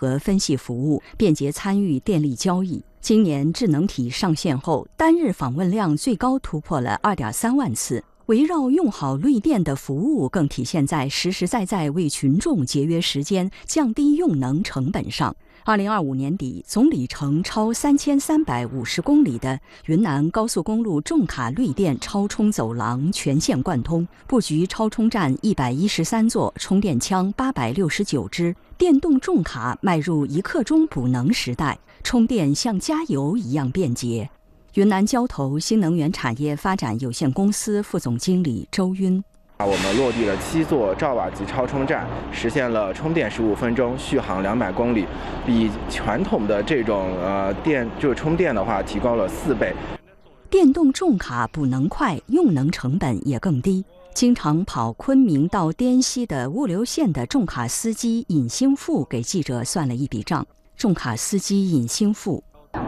合分析服务，便捷参与电力交易。今年智能体上线后，单日访问量最高突破了2.3万次。围绕用好绿电的服务，更体现在实实在在为群众节约时间、降低用能成本上。2025年底，总里程超3350公里的云南高速公路重卡绿电超充走廊全线贯通，布局超充站113座，充电枪869支，电动重卡迈入1刻钟补能时代，充电像加油一样便捷。云南交投新能源产业发展有限公司副总经理周晕： 我们落地了7座兆瓦级超充站，实现了充电15分钟，续航200公里，比传统的这种充电的话提高了4倍。 电动重卡补能快，用能成本也更低。经常跑昆明到滇西的物流线的重卡司机尹兴富给记者算了一笔账。重卡司机尹兴富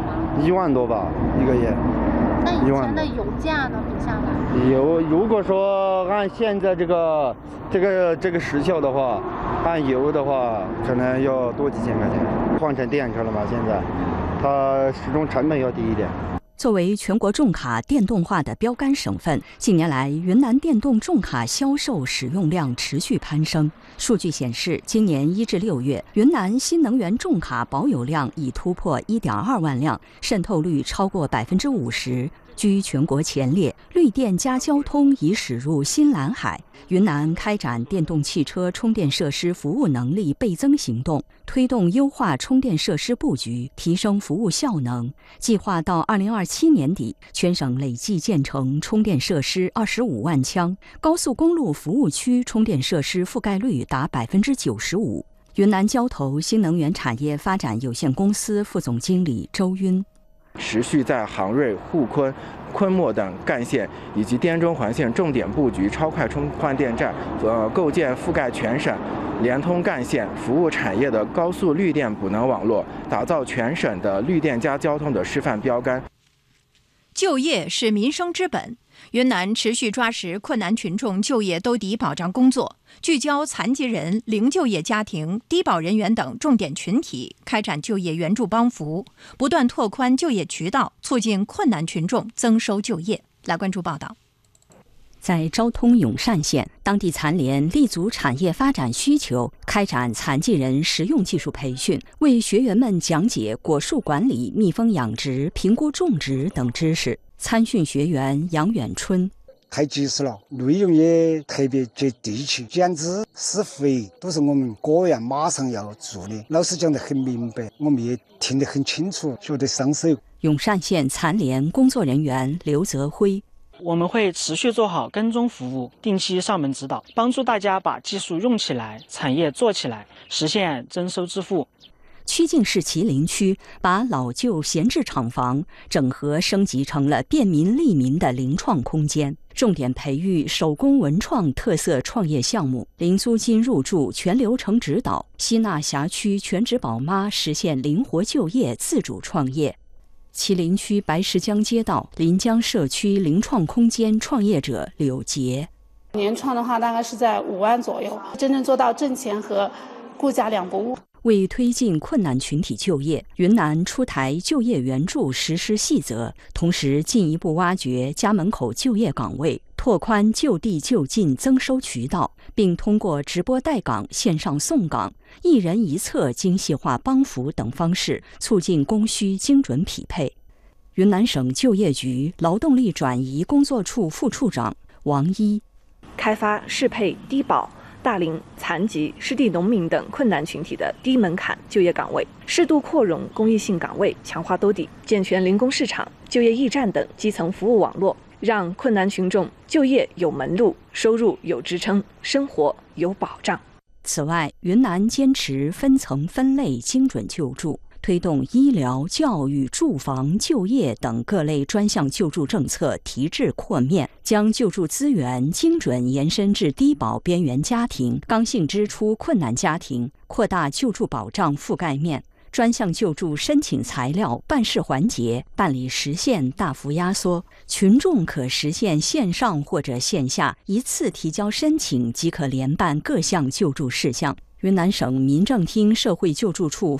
1万多吧一个月。 那以前的油价呢？比下来， 如果说按现在这个时效的话，按油的话，可能要多几千块钱。换成电车了嘛，现在它始终成本要低一点。 作为全国重卡电动化的标杆省份，近年来云南电动重卡销售使用量持续攀升。数据显示，今年1至6月，云南新能源重卡保有量已突破1.2万辆，渗透率超过50%。居全国前列，绿电加交通已驶入新蓝海。云南开展电动汽车充电设施服务能力倍增行动，推动优化充电设施布局，提升服务效能。计划到2027年底，全省累计建成充电设施25万枪，高速公路服务区充电设施覆盖率达95%。云南交投新能源产业发展有限公司副总经理周晕： 持续在杭瑞、沪昆、昆墨等干线以及滇中环线重点布局超快充换电站，构建覆盖全省、连通干线、服务产业的高速绿电补能网络，打造全省的绿电加交通的示范标杆。 就业是民生之本，云南持续抓实困难群众就业兜底保障工作，聚焦残疾人、零就业家庭、低保人员等重点群体，开展就业援助帮扶，不断拓宽就业渠道，促进困难群众增收就业。来关注报道。 在昭通永善县，当地残联立足产业发展需求，开展残疾人实用技术培训，为学员们讲解果树管理、蜜蜂养殖、评估种植等知识。参训学员杨远春： 太及时了，内容也特别接地气，减脂、施肥都是我们个人马上要做的。老师讲得很明白，我们也听得很清楚，学得上手。 永善县残联工作人员刘泽辉： 我们会持续做好跟踪服务，定期上门指导，帮助大家把技术用起来，产业做起来，实现增收致富。 曲靖市麒麟区把老旧闲置厂房整合升级成了便民利民的零创空间，重点培育手工文创特色创业项目，零租金入驻，全流程指导，吸纳辖区全职宝妈实现灵活就业、自主创业。麒麟区白石江街道临江社区零创空间创业者柳杰： 年创的话大概是在5万左右，真正做到挣钱和顾家两不误。 为推进困难群体就业，云南出台就业援助实施细则，同时进一步挖掘家门口就业岗位，拓宽就地就近增收渠道，并通过直播带岗、线上送岗、一人一策精细化帮扶等方式，促进供需精准匹配。云南省就业局劳动力转移工作处副处长王一： 开发适配低保、大龄、残疾、失地农民等困难群体的低门槛就业岗位，适度扩容公益性岗位，强化兜底，健全零工市场、就业驿站等基层服务网络，让困难群众就业有门路，收入有支撑，生活有保障。 此外，云南坚持分层分类精准救助，推动医疗、教育、住房、就业等各类专项救助政策提质扩面，将救助资源精准延伸至低保边缘家庭、刚性支出困难家庭，扩大救助保障覆盖面。专项救助申请材料、办事环节、办理时限大幅压缩，群众可实现线上或者线下一次提交申请即可联办各项救助事项。云南省民政厅社会救助处